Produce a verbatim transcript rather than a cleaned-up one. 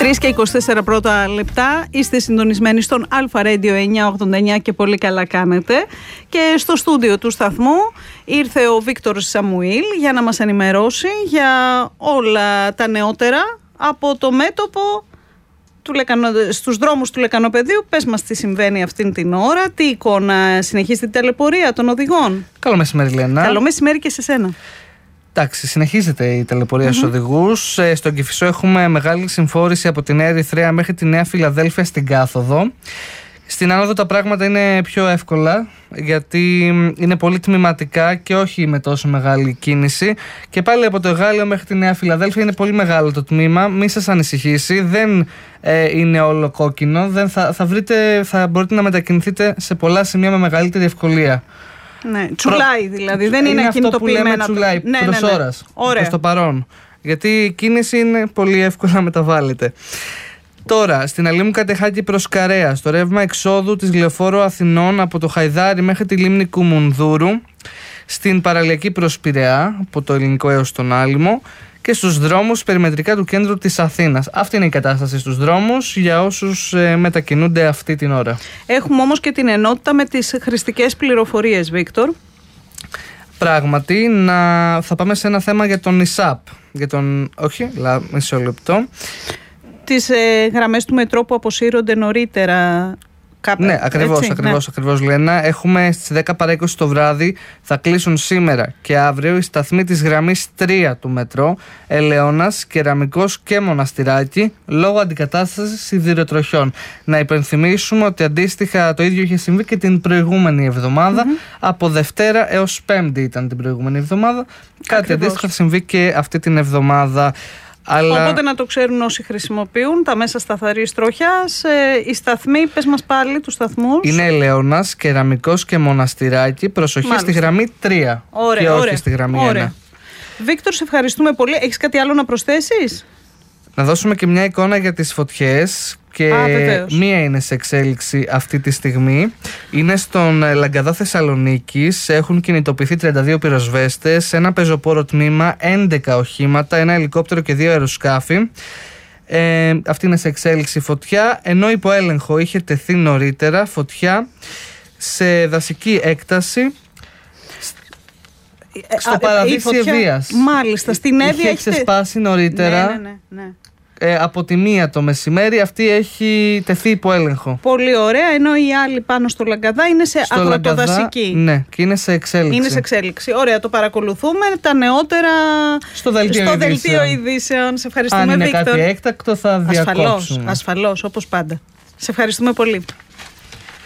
τρεις και είκοσι τέσσερα πρώτα λεπτά. Είστε συντονισμένοι στον Αλφα Radio εννιακόσια ογδόντα εννιά και πολύ καλά κάνετε. Και στο στούντιο του σταθμού ήρθε ο Βίκτορ Σαμουήλ για να μας ενημερώσει για όλα τα νεότερα από το μέτωπο του Λεκανο... στους δρόμους του Λεκανοπεδίου. Πες μας τι συμβαίνει αυτήν την ώρα, τι εικόνα, συνεχίζει την ταλαιπωρία των οδηγών? Καλό μεσημέρι, Λένα. Καλό μεσημέρι και σε σένα. Εντάξει, συνεχίζεται η ταλαιπωρία mm-hmm. στους οδηγούς. Ε, στον Κηφισό έχουμε μεγάλη συμφόρηση από τη Νέα Ερυθρέα μέχρι τη Νέα Φιλαδέλφια στην κάθοδο. Στην άνοδο τα πράγματα είναι πιο εύκολα, γιατί είναι πολύ τμηματικά και όχι με τόσο μεγάλη κίνηση. Και πάλι από το Εγάλεο μέχρι τη Νέα Φιλαδέλφια είναι πολύ μεγάλο το τμήμα. Μην σας ανησυχήσει, δεν ε, είναι όλο κόκκινο. Δεν θα, θα, βρείτε, θα μπορείτε να μετακινηθείτε σε πολλά σημεία με μεγαλύτερη ευκολία. Ναι, τσουλάει δηλαδή, δεν είναι, είναι κινητοποιημένα. Αυτό που λέμε τσουλάει, ναι, προς ναι, ναι. ώρας, Ωραία. προς το παρόν. Γιατί η κίνηση είναι πολύ εύκολα να μεταβάλλεται. Τώρα, στην Αλήμου Κατεχάκη προς Καρέα, στο ρεύμα εξόδου της Λεωφόρου Αθηνών από το Χαϊδάρι μέχρι τη λίμνη Κουμουνδούρου, στην παραλιακή προς Πειραιά, από το Ελληνικό έως τον Άλυμο, και στους δρόμους περιμετρικά του κέντρου της Αθήνας. Αυτή είναι η κατάσταση στους δρόμους για όσους ε, μετακινούνται αυτή την ώρα. Έχουμε όμως και την ενότητα με τις χρηστικές πληροφορίες, Βίκτορ. Πράγματι, να... θα πάμε σε ένα θέμα για τον ΙΣΑΠ. Για τον... Όχι, λα... μισό λεπτό. Τις ε, γραμμές του μετρό που αποσύρονται νωρίτερα. Κάπου, ναι, ακριβώς, έτσι, ακριβώς, ναι. ακριβώς, Λένα. Έχουμε στις δέκα παρά είκοσι το βράδυ, θα κλείσουν σήμερα και αύριο οι σταθμοί της γραμμής τρία του μετρό, Ελαιώνας, Κεραμικός και Μοναστηράκι, λόγω αντικατάστασης σιδηροτροχιών. Να υπενθυμίσουμε ότι αντίστοιχα το ίδιο είχε συμβεί και την προηγούμενη εβδομάδα. Mm-hmm. Από Δευτέρα έως Πέμπτη ήταν την προηγούμενη εβδομάδα. Κάτι ακριβώς αντίστοιχα θα συμβεί και αυτή την εβδομάδα. Αλλά... Οπότε να το ξέρουν όσοι χρησιμοποιούν τα μέσα σταθερής τροχιάς. Ε, οι σταθμοί, πες μας πάλι τους σταθμούς. Είναι Ελαιώνας, Κεραμικός και Μοναστηράκι. Προσοχή. Μάλιστα. Στη γραμμή τρία. Ωραία, και όχι ωραία. Στη γραμμή ωραία. ένα. Βίκτορ, σε ευχαριστούμε πολύ. Έχεις κάτι άλλο να προσθέσεις? Να δώσουμε και μια εικόνα για τις φωτιές. Και Α, μία είναι σε εξέλιξη αυτή τη στιγμή. Είναι στον Λαγκαδά Θεσσαλονίκης. Έχουν κινητοποιηθεί τριάντα δύο πυροσβέστες, ένα πεζοπόρο τμήμα, έντεκα οχήματα, ένα ελικόπτερο και δύο αεροσκάφη. Ε, αυτή είναι σε εξέλιξη φωτιά. Ενώ υπό έλεγχο είχε τεθεί νωρίτερα φωτιά σε δασική έκταση στο παραδείσι Ευβοίας. Μάλιστα, στην Εύβοια είχε έχετε... ξεσπάσει νωρίτερα. Ναι, ναι, ναι, ναι. Ε, από τη μία το μεσημέρι, αυτή έχει τεθεί υπό έλεγχο. Πολύ ωραία, ενώ οι άλλοι πάνω στο Λαγκαδά είναι σε στο αγροτοδασική. Λαγκαδά, ναι, και είναι σε εξέλιξη. Είναι σε εξέλιξη. Ωραία, το παρακολουθούμε. Τα νεότερα στο δελτίο, στο δελτίο ειδήσεων. Σε ευχαριστούμε, Βίκτορ. Αν είναι Βίκτορ. Κάτι έκτακτο θα διακόψουμε. Ασφαλώς, ασφαλώς, όπως πάντα. Σε ευχαριστούμε πολύ.